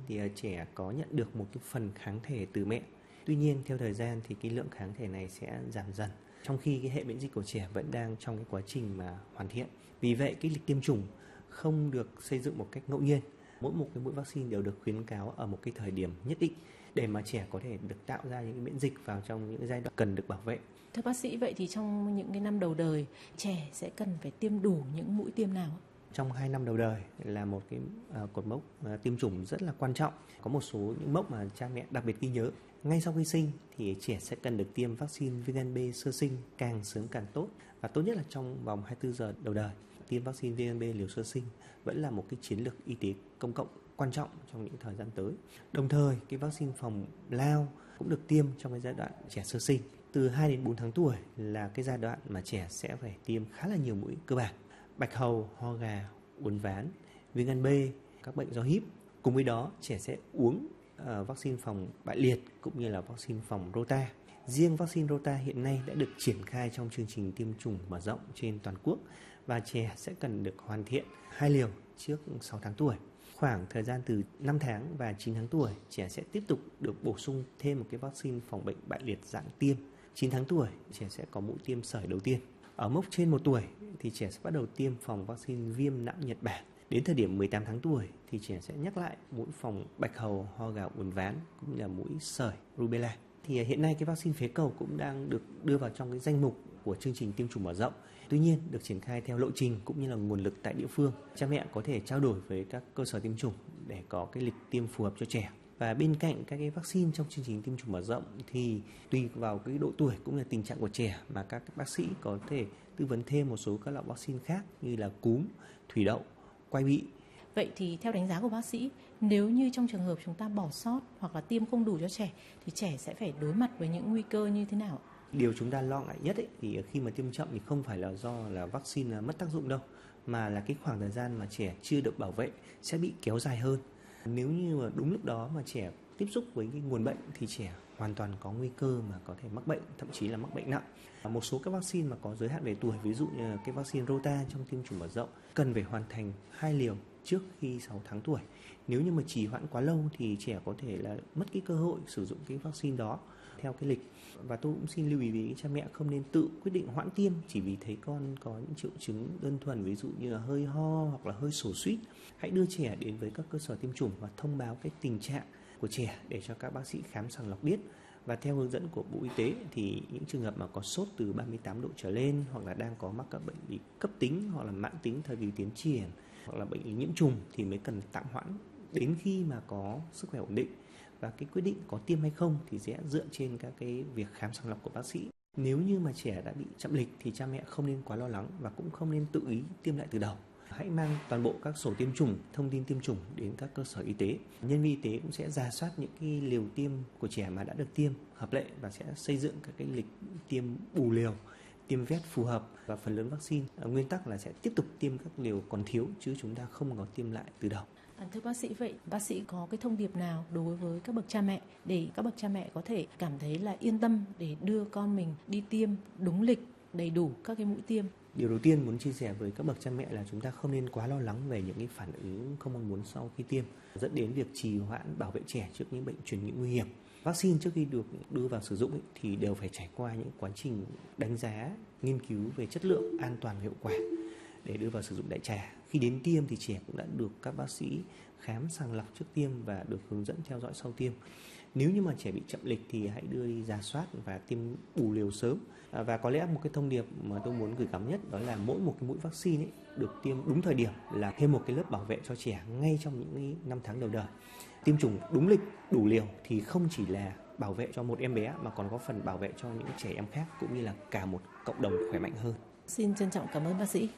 thì trẻ có nhận được một cái phần kháng thể từ mẹ. Tuy nhiên theo thời gian thì cái lượng kháng thể này sẽ giảm dần, trong khi cái hệ miễn dịch của trẻ vẫn đang trong cái quá trình mà hoàn thiện. Vì vậy cái lịch tiêm chủng không được xây dựng một cách ngẫu nhiên. Mỗi một cái mũi vaccine đều được khuyến cáo ở một cái thời điểm nhất định để mà trẻ có thể được tạo ra những cái miễn dịch vào trong những giai đoạn cần được bảo vệ. Thưa bác sĩ, vậy thì trong những cái năm đầu đời, trẻ sẽ cần phải tiêm đủ những mũi tiêm nào? Trong 2 năm đầu đời là một cái cột mốc tiêm chủng rất là quan trọng. Có một số những mốc mà cha mẹ đặc biệt ghi nhớ. Ngay sau khi sinh thì trẻ sẽ cần được tiêm vaccine viêm gan B sơ sinh, càng sớm càng tốt, và tốt nhất là trong vòng 24 giờ đầu đời. Tiêm vaccine viêm gan B liều sơ sinh vẫn là một cái chiến lược y tế công cộng quan trọng trong những thời gian tới. Đồng thời cái vaccine phòng lao cũng được tiêm trong cái giai đoạn trẻ sơ sinh. Từ 2 đến 4 tháng tuổi là cái giai đoạn mà trẻ sẽ phải tiêm khá là nhiều mũi cơ bản. Bạch hầu, ho gà, uốn ván, viêm gan B, các bệnh do híp. Cùng với đó trẻ sẽ uống vaccine phòng bại liệt cũng như là vaccine phòng Rota. Riêng vaccine Rota hiện nay đã được triển khai trong chương trình tiêm chủng mở rộng trên toàn quốc, và trẻ sẽ cần được hoàn thiện 2 liều trước 6 tháng tuổi. Khoảng thời gian từ 5 tháng và 9 tháng tuổi, trẻ sẽ tiếp tục được bổ sung thêm một cái vaccine phòng bệnh bại liệt dạng tiêm. 9 tháng tuổi, trẻ sẽ có mũi tiêm sởi đầu tiên. Ở mốc trên 1 tuổi thì trẻ sẽ bắt đầu tiêm phòng vaccine viêm não Nhật Bản. Đến thời điểm 18 tháng tuổi thì trẻ sẽ nhắc lại mũi phòng bạch hầu, ho gà, uốn ván cũng như là mũi sởi, rubella. Thì hiện nay cái vaccine phế cầu cũng đang được đưa vào trong cái danh mục của chương trình tiêm chủng mở rộng. Tuy nhiên được triển khai theo lộ trình cũng như là nguồn lực tại địa phương. Cha mẹ có thể trao đổi với các cơ sở tiêm chủng để có cái lịch tiêm phù hợp cho trẻ. Và bên cạnh các cái vaccine trong chương trình tiêm chủng mở rộng thì tùy vào cái độ tuổi cũng như là tình trạng của trẻ mà các bác sĩ có thể tư vấn thêm một số các loại vaccine khác như là cúm, thủy đậu, quai bị. Vậy thì theo đánh giá của bác sĩ, nếu như trong trường hợp chúng ta bỏ sót hoặc là tiêm không đủ cho trẻ thì trẻ sẽ phải đối mặt với những nguy cơ như thế nào? Điều chúng ta lo ngại nhất thì khi mà tiêm chậm thì không phải là do là vaccine mất tác dụng đâu, mà là cái khoảng thời gian mà trẻ chưa được bảo vệ sẽ bị kéo dài hơn. Nếu như mà đúng lúc đó mà trẻ tiếp xúc với cái nguồn bệnh thì trẻ hoàn toàn có nguy cơ mà có thể mắc bệnh, thậm chí là mắc bệnh nặng. Một số các vaccine mà có giới hạn về tuổi, ví dụ như là cái vaccine Rota trong tiêm chủng mở rộng cần phải hoàn thành 2 liều trước khi 6 tháng tuổi. Nếu như mà trì hoãn quá lâu thì trẻ có thể là mất cái cơ hội sử dụng cái vaccine đó theo cái lịch. Và tôi cũng xin lưu ý với cha mẹ không nên tự quyết định hoãn tiêm chỉ vì thấy con có những triệu chứng đơn thuần, ví dụ như là hơi ho hoặc là hơi sổ suýt. Hãy đưa trẻ đến với các cơ sở tiêm chủng và thông báo cái tình trạng của trẻ để cho các bác sĩ khám sàng lọc biết. Và theo hướng dẫn của Bộ Y tế thì những trường hợp mà có sốt từ 38 độ trở lên hoặc là đang có mắc các bệnh lý cấp tính hoặc là mãn tính thời kỳ tiến triển hoặc là bệnh lý nhiễm trùng thì mới cần tạm hoãn đến khi mà có sức khỏe ổn định. Và cái quyết định có tiêm hay không thì sẽ dựa trên các cái việc khám sàng lọc của bác sĩ. Nếu như mà trẻ đã bị chậm lịch thì cha mẹ không nên quá lo lắng và cũng không nên tự ý tiêm lại từ đầu. Hãy mang toàn bộ các sổ tiêm chủng, thông tin tiêm chủng đến các cơ sở y tế. Nhân viên y tế cũng sẽ rà soát những cái liều tiêm của trẻ mà đã được tiêm hợp lệ và sẽ xây dựng các cái lịch tiêm bù liều, tiêm vét phù hợp. Và phần lớn vaccine nguyên tắc là sẽ tiếp tục tiêm các liều còn thiếu chứ chúng ta không có tiêm lại từ đầu. Thưa bác sĩ, vậy bác sĩ có cái thông điệp nào đối với các bậc cha mẹ để các bậc cha mẹ có thể cảm thấy là yên tâm để đưa con mình đi tiêm đúng lịch, đầy đủ các cái mũi tiêm? Điều đầu tiên muốn chia sẻ với các bậc cha mẹ là chúng ta không nên quá lo lắng về những cái phản ứng không mong muốn sau khi tiêm, dẫn đến việc trì hoãn bảo vệ trẻ trước những bệnh truyền nhiễm nguy hiểm. Vaccine trước khi được đưa vào sử dụng thì đều phải trải qua những quá trình đánh giá, nghiên cứu về chất lượng, an toàn và hiệu quả để đưa vào sử dụng đại trà. Khi đến tiêm thì trẻ cũng đã được các bác sĩ khám sàng lọc trước tiêm và được hướng dẫn theo dõi sau tiêm. Nếu như mà trẻ bị chậm lịch thì hãy đưa đi rà soát và tiêm bù liều sớm. Và có lẽ một cái thông điệp mà tôi muốn gửi gắm nhất đó là mỗi một cái mũi vaccine được tiêm đúng thời điểm là thêm một cái lớp bảo vệ cho trẻ ngay trong những năm tháng đầu đời. Tiêm chủng đúng lịch, đủ liều thì không chỉ là bảo vệ cho một em bé mà còn có phần bảo vệ cho những trẻ em khác cũng như là cả một cộng đồng khỏe mạnh hơn. Xin trân trọng cảm ơn bác sĩ.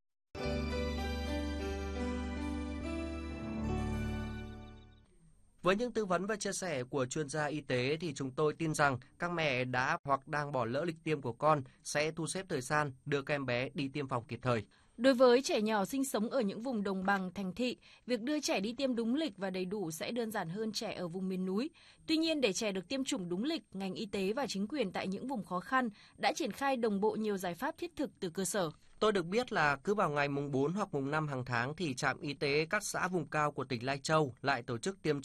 Với những tư vấn và chia sẻ của chuyên gia y tế thì chúng tôi tin rằng các mẹ đã hoặc đang bỏ lỡ lịch tiêm của con sẽ thu xếp thời gian đưa các em bé đi tiêm phòng kịp thời. Đối với trẻ nhỏ sinh sống ở những vùng đồng bằng, thành thị, việc đưa trẻ đi tiêm đúng lịch và đầy đủ sẽ đơn giản hơn trẻ ở vùng miền núi. Tuy nhiên, để trẻ được tiêm chủng đúng lịch, ngành y tế và chính quyền tại những vùng khó khăn đã triển khai đồng bộ nhiều giải pháp thiết thực từ cơ sở. Tôi được biết là cứ vào ngày mùng 4 hoặc mùng 5 hàng tháng thì trạm y tế các xã vùng cao của tỉnh Lai Châu lại tổ chức tiêm